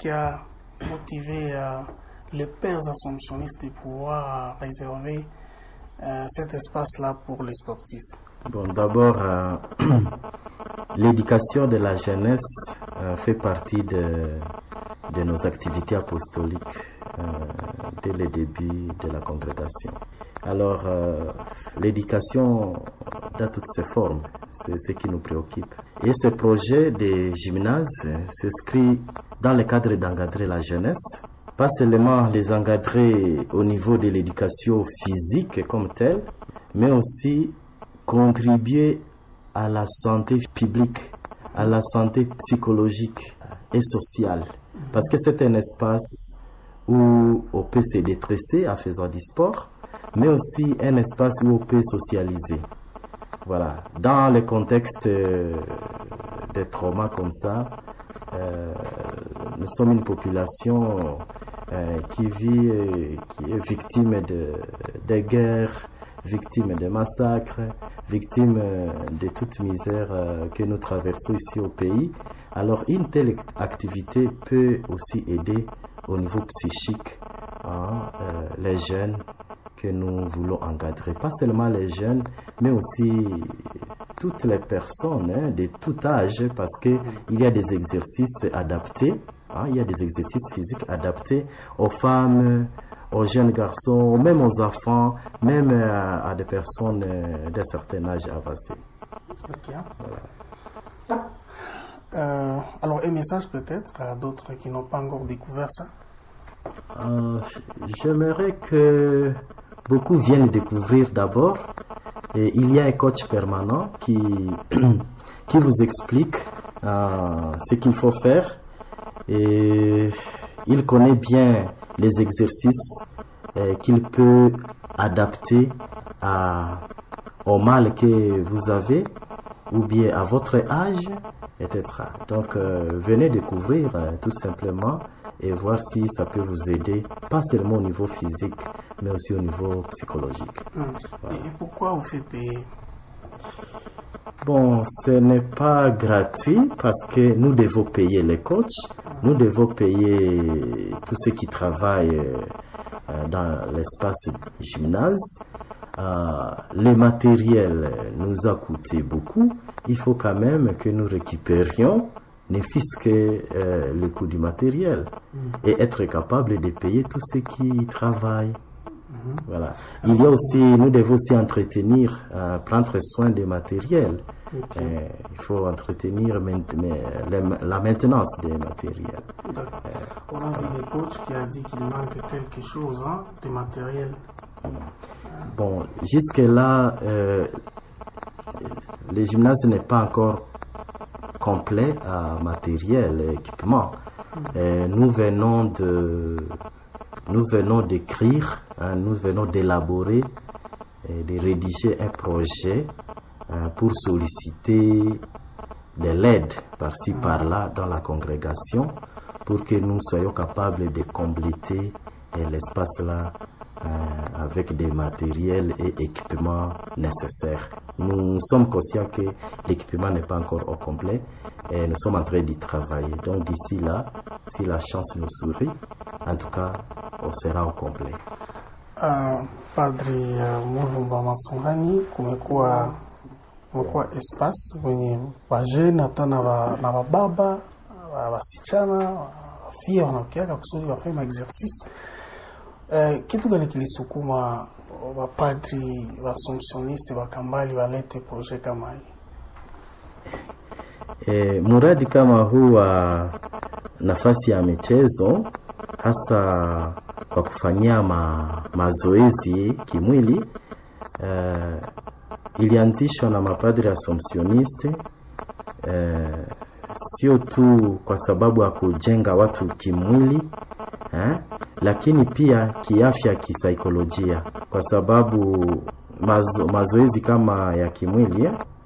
qui a motivé les pères assomptionnistes de pouvoir réserver cet espace-là pour les sportifs? Bon, d'abord, l'éducation de la jeunesse fait partie de nos activités apostoliques dès le début de la congrégation. Alors, l'éducation dans toutes ses formes, c'est ce qui nous préoccupe. Et ce projet de gymnase s'inscrit dans le cadre d'encadrer la jeunesse, pas seulement les encadrer au niveau de l'éducation physique comme telle, mais aussi contribuer à la santé publique, à la santé psychologique et sociale. Parce que c'est un espace où on peut se détresser en faisant du sport, mais aussi un espace où on peut socialiser. Voilà. Dans le contexte des traumas comme ça, nous sommes une population qui est victime de guerres, victime de massacres, victime de toute misère que nous traversons ici au pays. Alors une telle activité peut aussi aider au niveau psychique les jeunes que nous voulons encadrer. Pas seulement les jeunes, mais aussi toutes les personnes de tout âge, parce qu'il y a des exercices adaptés, il y a des exercices physiques adaptés aux femmes, aux jeunes garçons, même aux enfants, même à des personnes d'un certain âge avancé. Ok. Voilà. Alors, un message peut-être à d'autres qui n'ont pas encore découvert ça? J'aimerais que beaucoup viennent découvrir d'abord. Et il y a un coach permanent qui vous explique ce qu'il faut faire. Et il connaît bien les exercices qu'il peut adapter au mal que vous avez ou bien à votre âge, etc. Donc, venez découvrir tout simplement et voir si ça peut vous aider, pas seulement au niveau physique, mais aussi au niveau psychologique. Voilà. Et pourquoi vous faites payer? Bon, ce n'est pas gratuit parce que nous devons payer les coachs, nous devons payer tous ceux qui travaillent dans l'espace gymnase. Le matériel nous a coûté beaucoup. Il faut quand même que nous récupérions ne fût-ce que le coût du matériel et être capable de payer tous ceux qui travaillent. Voilà. Il y a aussi, nous devons aussi entretenir, prendre soin des matériels. Il faut entretenir la maintenance des matériels. On a vu des coachs qui a dit qu'il manque quelque chose de matériel. Bon, jusque-là, le gymnase n'est pas encore complet à matériel et équipement. Nous venons d'écrire, nous venons d'élaborer et de rédiger un projet pour solliciter de l'aide par-ci par-là dans la congrégation pour que nous soyons capables de compléter l'espace là avec des matériels et équipements nécessaires. Nous sommes conscients que l'équipement n'est pas encore au complet et nous sommes en train d'y travailler. Donc d'ici là, si la chance nous sourit, en tout cas, on sera au complet. Padri Mulumba Masungani, kumekuwa espace wenye wajeni hata na wababa wasichana wafia wanaokiaka kusudi wafanye maexercice. Kitu gani kilisukuma wapadri waassumptioniste wakambali walete projet kama hii? Muradi kama huu wa nafasi ya michezo hasa kwa kufanyia mazoezi kimwili ilianzishwa na mapadri assumptioniste sio tu kwa sababu ya kujenga watu kimwili lakini pia kiafya, kisaikolojia, kwa sababu mazoezi kama ya kimwili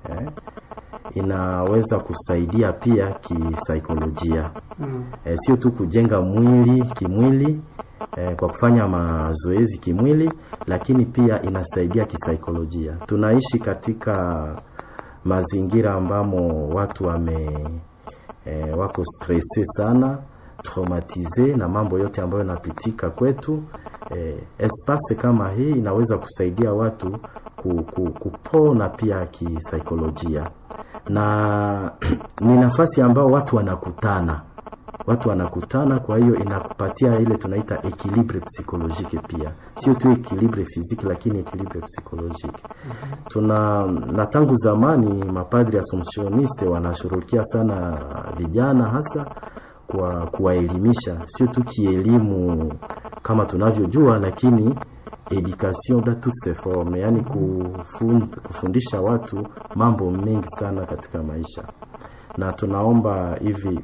inaweza kusaidia pia kisaikolojia. Sio tu kujenga mwili kimwili kwa kufanya mazoezi kimwili, lakini pia inasaidia kisaikolojia. Tunaishi katika mazingira ambamo watu wako stresse sana, traumatize na mambo yote ambayo yanapitika kwetu. Espace kama hii inaweza kusaidia watu kupona pia kisaikolojia, na ni nafasi ambao watu wanakutana, kwa hiyo inakupatia ile tunaita equilibre psychologique pia, sio tu equilibre physique lakini equilibre psychologique. Na tangu zamani mapadri assumptioniste wanashughulikia sana vijana, hasa kwa kuwaelimisha, sio tu kielimu kama tunavyojua, lakini education de toutes ses formes, yani kufundisha watu mambo mengi sana katika maisha. Na tunaomba hivi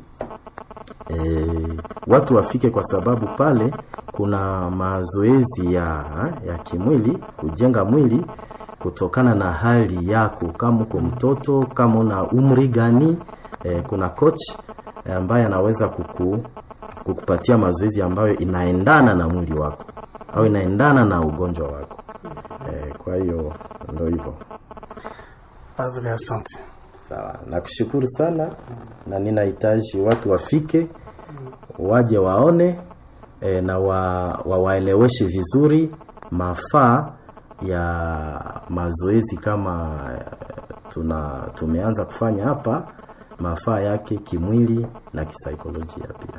watu wafike, kwa sababu pale kuna mazoezi ya kimwili, kujenga mwili kutokana na hali yako, kama uko mtoto, kama una umri gani. Kuna coach ambaye anaweza kukupatia mazoezi ambayo inaendana na mwili wako au inaendana na ugonjwa wako. Kwa hiyo ndio hivyo. Padre, asante. Sawa, nakushukuru sana, na ninahitaji watu wafike, waje waone na waeleweshe vizuri mafaa ya mazoezi kama tumeanza kufanya hapa, mafaa yake kimwili na kisaikolojia pia.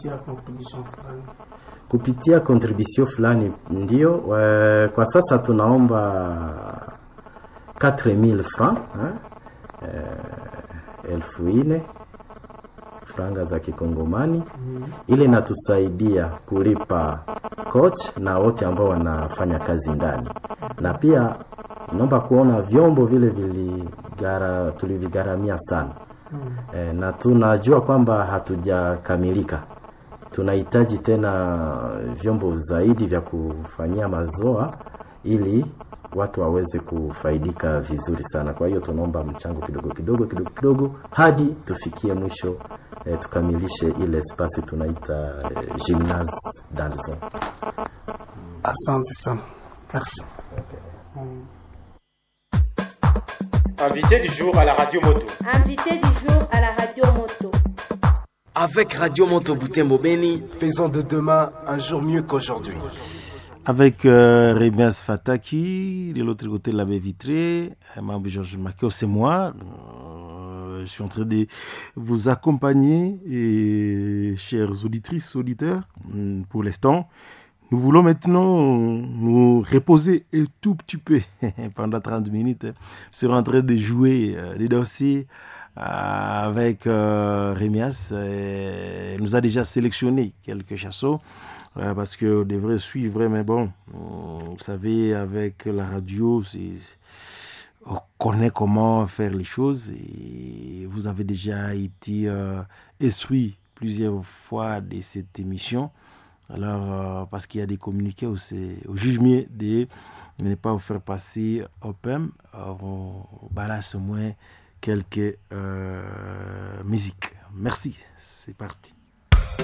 Kupitia contribution fulani ndio. Kwa sasa tunaomba 4000 francs, 1400 franga za kikongomani. Ile inatusaidia kulipa coach na wote ambao wanafanya kazi ndani, na pia naomba kuona vyombo vile tulivigaramia sana. Na tunajua kwamba hatujakamilika, tunahitaji tena vyombo zaidi vya kufanyia mazoa ili watu waweze kufaidika vizuri sana. Kwa hiyo tunaomba mchango kidogo hadi tufikie mwisho, tukamilishe ile espace tunaita gymnase d'Alzon. Asante sana. Merci. Invité du jour à la Radio Moto. Invité du jour à la Radio Moto. Avec Radio Moto Butembo Beni, faisons de demain un jour mieux qu'aujourd'hui. Avec Rémias Fataki, de l'autre côté de la baie vitrée, membre Georges Makio, c'est moi. Je suis en train de vous accompagner, et chères auditrices, auditeurs, pour l'instant. Nous voulons maintenant nous reposer un tout petit peu pendant 30 minutes. Nous serons en train de jouer, de danser avec Rémias. Elle nous a déjà sélectionné quelques chansons parce qu'on devrait suivre. Mais bon, vous savez, avec la radio, on connaît comment faire les choses. Et vous avez déjà été instruit plusieurs fois de cette émission. Alors, parce qu'il y a des communiqués au juge mieux de ne pas vous faire passer au PEM, on balance au moins quelques musiques. Merci, c'est parti.